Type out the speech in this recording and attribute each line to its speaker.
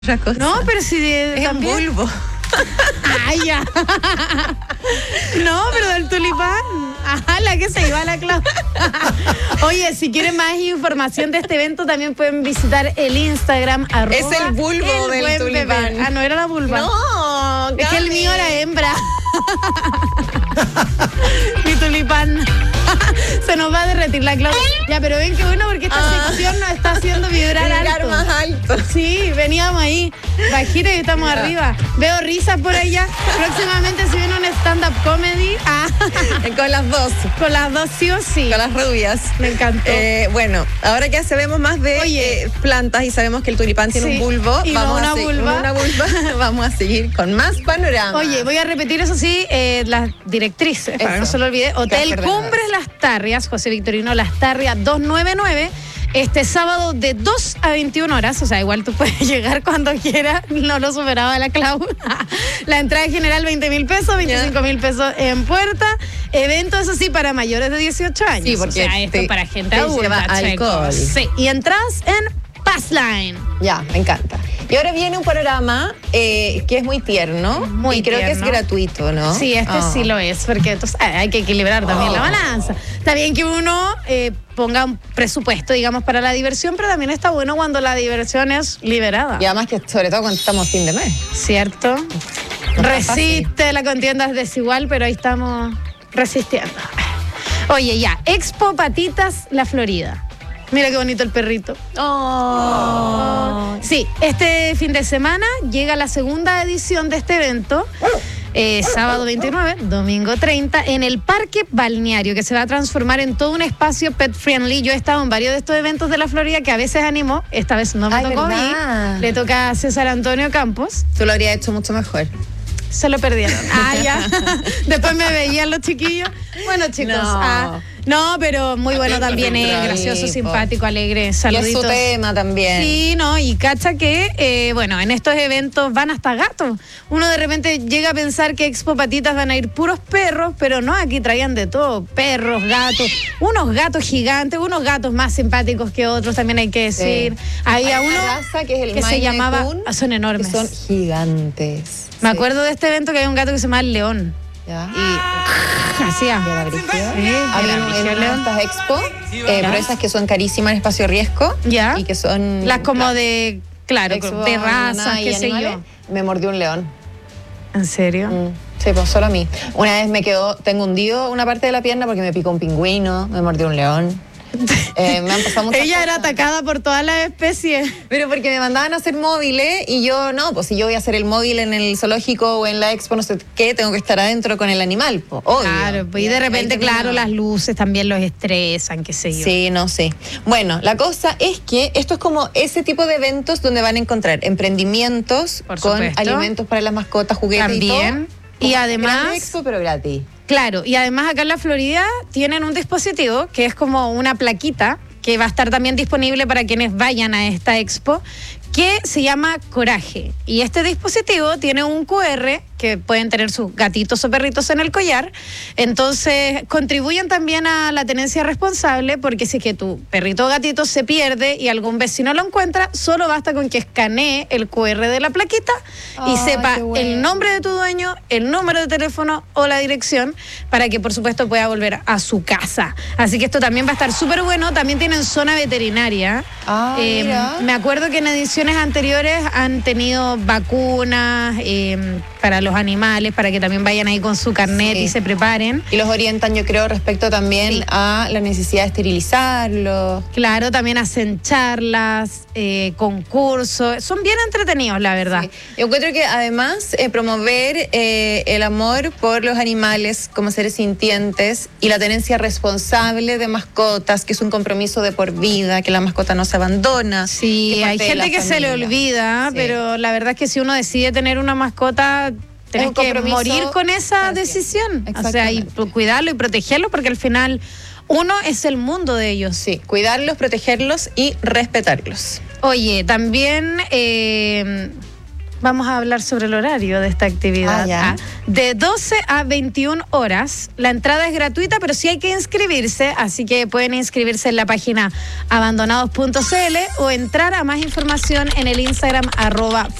Speaker 1: otra cosa.
Speaker 2: No, pero si
Speaker 1: es
Speaker 2: también.
Speaker 1: un bulbo.
Speaker 2: Ay, ya. No, pero del tulipán. Ajá, la que se iba a la Clau. Oye, si quieren más información de este evento, también pueden visitar el Instagram.
Speaker 1: Es el bulbo del tulipán.
Speaker 2: Bebé. Ah, no era la vulva.
Speaker 1: No,
Speaker 2: es que el mío era hembra. Mi tulipán. Se nos va a derretir la Clau. Ya, pero ven que bueno, porque esta sección nos está haciendo vibrar alto.
Speaker 1: más alto.
Speaker 2: Sí, veníamos ahí, bajito y estamos arriba. Veo risas por allá. Próximamente se viene un stand-up comedy.
Speaker 1: Con las dos.
Speaker 2: Con las dos sí o sí.
Speaker 1: Con las rubias.
Speaker 2: Me encantó.
Speaker 1: Bueno, ahora que ya sabemos más de plantas y sabemos que el tulipán tiene un bulbo,
Speaker 2: y
Speaker 1: vamos
Speaker 2: no una vulva.
Speaker 1: Vamos a seguir con más panorama.
Speaker 2: Oye, voy a repetir eso sí, las directrices, para que no se lo olvide. Hotel Cumbres Las Tarrias, José Victorino Las Tarrias 299. Este sábado de 2 a 21 horas, o sea, igual tú puedes llegar cuando quieras, no lo superaba la Clau. La entrada general 20,000 pesos, 25,000 pesos en puerta. Evento, eso sí, para mayores de 18 años.
Speaker 1: Sí, porque
Speaker 2: o sea, esto para gente adulta,
Speaker 1: alcohol.
Speaker 2: Sí, y entras en Passline.
Speaker 1: Ya, me encanta. Y ahora viene un panorama que es muy tierno.
Speaker 2: Muy
Speaker 1: y creo que es gratuito, ¿no?
Speaker 2: Sí, sí lo es, porque entonces, hay que equilibrar también la balanza. Está bien que uno ponga un presupuesto, digamos, para la diversión, pero también está bueno cuando la diversión es liberada.
Speaker 1: Y además que sobre todo cuando estamos fin de mes.
Speaker 2: ¿Cierto? No resiste, la contienda es desigual, pero ahí estamos resistiendo. Oye, ya, Expo Patitas La Florida. Mira qué bonito el perrito. Sí, este fin de semana llega la segunda edición de este evento. Sábado 29, domingo 30, en el Parque Balneario, que se va a transformar en todo un espacio pet friendly. Yo he estado en varios de estos eventos de la Florida que a veces animo. Esta vez no me tocó a mí. Le toca a César Antonio Campos.
Speaker 1: Tú lo habrías hecho mucho mejor.
Speaker 2: Se lo perdieron. Ya. Después me veían los chiquillos. Bueno, chicos. No, pero muy bueno también, gracioso, simpático, alegre, saluditos.
Speaker 1: Y es su tema también.
Speaker 2: Sí, no, y cacha que, bueno, en estos eventos van hasta gatos. Uno de repente llega a pensar que Expo Patitas van a ir puros perros, pero no, aquí traían de todo, perros, gatos, unos gatos gigantes, unos gatos más simpáticos que otros, también hay que decir. Sí. Había uno
Speaker 1: raza que, es el
Speaker 2: que se llamaba, son enormes.
Speaker 1: Que son gigantes.
Speaker 2: Me acuerdo de este evento que había un gato que se llamaba el León.
Speaker 1: Ya.
Speaker 2: Y hacía.
Speaker 1: De la Brígida. Había en estas expo, pero esas que son carísimas en espacio riesgo.
Speaker 2: Ya.
Speaker 1: Y que son.
Speaker 2: Las como de, claro, terrazas, qué sé yo.
Speaker 1: Me mordió un león.
Speaker 2: ¿En serio?
Speaker 1: Sí, pues solo a mí. Una vez tengo hundido una parte de la pierna porque me picó un pingüino, me mordió un león. Me han pasado muchas
Speaker 2: Ella
Speaker 1: cosas.
Speaker 2: era atacada por todas las especies.
Speaker 1: Pero porque me mandaban a hacer móviles y yo no, pues si yo voy a hacer el móvil en el zoológico o en la expo, no sé qué, tengo que estar adentro con el animal, pues, obvio.
Speaker 2: Claro, pues, y de repente, claro, las luces también los estresan, qué sé yo.
Speaker 1: Sí, no sé. Bueno, la cosa es que esto es como ese tipo de eventos donde van a encontrar emprendimientos con alimentos para las mascotas, juguetes
Speaker 2: también.
Speaker 1: Y todo.
Speaker 2: Y además,
Speaker 1: expo, pero gratis.
Speaker 2: Claro, y además acá en la Florida tienen un dispositivo que es como una plaquita que va a estar también disponible para quienes vayan a esta expo, que se llama Coraje. Y este dispositivo tiene un QR que pueden tener sus gatitos o perritos en el collar. Entonces, contribuyen también a la tenencia responsable, porque si es que tu perrito o gatito se pierde y algún vecino lo encuentra, solo basta con que escanee el QR de la plaquita y sepa el nombre de tu dueño, el número de teléfono o la dirección, para que, por supuesto, pueda volver a su casa. Así que esto también va a estar súper bueno. También tienen zona veterinaria. Me acuerdo que en ediciones anteriores han tenido vacunas para los animales, para que también vayan ahí con su carnet y se preparen.
Speaker 1: Y los orientan, yo creo, respecto también a la necesidad de esterilizarlos.
Speaker 2: Claro, también hacen charlas, concursos. Son bien entretenidos, la verdad.
Speaker 1: Sí. Yo encuentro que además promover el amor por los animales como seres sintientes y la tenencia responsable de mascotas, que es un compromiso de por vida, que la mascota no se abandona.
Speaker 2: Sí, hay gente que se le olvida, pero la verdad es que si uno decide tener una mascota, tienes que morir con esa decisión. O sea, y cuidarlo y protegerlo, porque al final uno es el mundo de ellos.
Speaker 1: Sí, cuidarlos, protegerlos y respetarlos.
Speaker 2: Oye, también vamos a hablar sobre el horario de esta actividad. De 12 a 21 horas. La entrada es gratuita, pero sí hay que inscribirse, así que pueden inscribirse en la página abandonados.cl o entrar a más información en el Instagram